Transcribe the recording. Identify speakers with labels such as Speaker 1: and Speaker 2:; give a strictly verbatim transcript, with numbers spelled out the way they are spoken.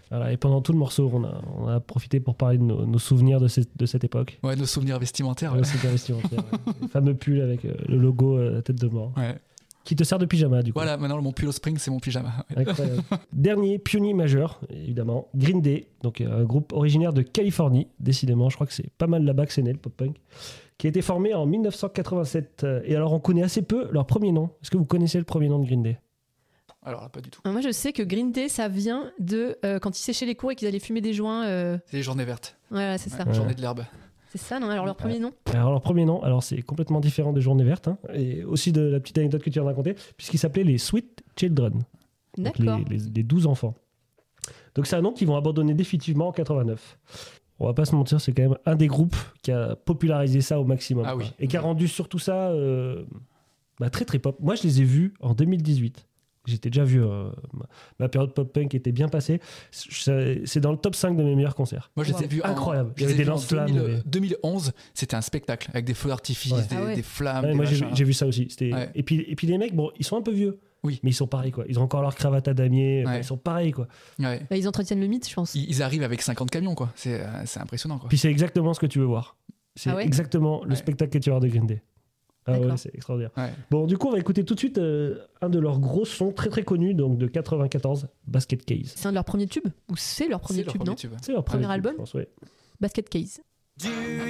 Speaker 1: Voilà, et pendant tout le morceau, on a, on a profité pour parler de nos, nos souvenirs de, ces, de cette époque.
Speaker 2: Ouais, nos souvenirs vestimentaires.
Speaker 1: Ouais,
Speaker 2: Ouais.
Speaker 1: souvenirs vestimentaires, ouais. Le fameux pull avec euh, le logo euh, tête de mort.
Speaker 2: Ouais.
Speaker 1: Qui te sert de pyjama, du coup.
Speaker 2: Voilà, maintenant mon pull au spring, c'est mon pyjama. Ouais.
Speaker 1: Incroyable. Dernier pionnier majeur, évidemment, Green Day, donc un groupe originaire de Californie, décidément, je crois que c'est pas mal là-bas que c'est né le pop-punk, qui a été formé en dix-neuf cent quatre-vingt-sept. Et alors, on connaît assez peu leur premier nom. Est-ce que vous connaissez le premier nom de Green Day ?
Speaker 2: Alors là, pas du tout.
Speaker 3: Moi, je sais que Green Day, ça vient de euh, quand ils séchaient les cours et qu'ils allaient fumer des joints. Euh...
Speaker 2: C'est les journées vertes.
Speaker 3: Voilà, c'est ça.
Speaker 2: Ouais, journée de l'herbe.
Speaker 3: C'est ça, non ? Alors, leur premier nom ?
Speaker 1: Alors, leur premier nom, alors c'est complètement différent des Journées Vertes, hein, et aussi de la petite anecdote que tu viens de raconter, puisqu'ils s'appelaient les Sweet Children. Donc
Speaker 3: D'accord.
Speaker 1: les, les, les douze enfants. Donc c'est un nom qu'ils vont abandonner définitivement en quatre-vingt-neuf. On va pas se mentir, c'est quand même un des groupes qui a popularisé ça au maximum.
Speaker 2: Ah
Speaker 1: quoi.
Speaker 2: oui.
Speaker 1: Et qui a rendu surtout ça euh, bah, très très pop. Moi, je les ai vus en deux mille dix-huit. J'étais déjà vieux. Euh, ma, ma période pop-punk était bien passée. C'est, c'est dans le top cinq de mes meilleurs concerts.
Speaker 2: Moi, je les ai vus en-
Speaker 1: Incroyable.
Speaker 2: je
Speaker 1: Il y
Speaker 2: les
Speaker 1: avait
Speaker 2: ai
Speaker 1: des
Speaker 2: vus en
Speaker 1: lance-flammes.
Speaker 2: deux mille
Speaker 1: mais-
Speaker 2: deux mille onze, c'était un spectacle avec des feux d'artifice,
Speaker 1: Ouais.
Speaker 2: des,
Speaker 3: Ah ouais.
Speaker 2: des flammes.
Speaker 1: Ouais,
Speaker 2: des
Speaker 1: moi, j'ai,
Speaker 2: machins.
Speaker 1: j'ai vu ça aussi. C'était...
Speaker 2: Ouais.
Speaker 1: Et, puis, et puis les mecs, bon, ils sont un peu vieux.
Speaker 2: Oui.
Speaker 1: Mais ils sont pareils, quoi. Ils ont encore leur cravate à damier.
Speaker 2: Ouais.
Speaker 1: Ils sont pareils, quoi.
Speaker 2: Ouais.
Speaker 3: Bah, ils entretiennent le mythe, je pense.
Speaker 2: Ils, ils arrivent avec cinquante camions, quoi. C'est, euh, c'est impressionnant, quoi.
Speaker 1: Puis c'est exactement ce que tu veux voir. C'est
Speaker 3: Ah ouais
Speaker 1: exactement le
Speaker 2: Ouais.
Speaker 1: spectacle que tu vas voir de Green Day. Ah ouais,
Speaker 3: D'accord.
Speaker 1: c'est extraordinaire.
Speaker 2: Ouais.
Speaker 1: Bon, du coup, on va écouter tout de suite euh, un de leurs gros sons très très connus, donc de quatre-vingt-quatorze, Basket Case.
Speaker 3: C'est un de leurs premiers tubes ? Ou c'est leur premier
Speaker 2: C'est leur
Speaker 3: tube,
Speaker 2: premier
Speaker 3: non ?
Speaker 2: tube.
Speaker 1: C'est leur
Speaker 3: Premier
Speaker 1: tube,
Speaker 3: album
Speaker 1: je pense, ouais.
Speaker 3: Basket Case.
Speaker 4: Du